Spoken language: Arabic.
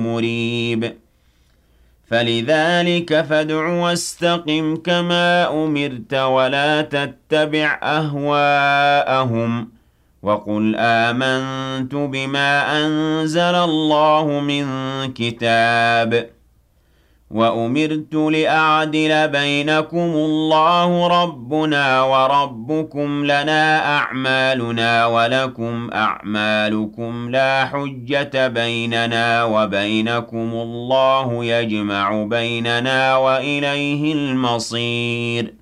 مريب فلذلك فادع واستقم كما أمرت ولا تتبع أهواءهم وقل آمنت بما أنزل الله من كتاب وأمرت لأعدل بينكم الله ربنا وربكم لنا أعمالنا ولكم أعمالكم لا حجة بيننا وبينكم الله يجمع بيننا وإليه المصير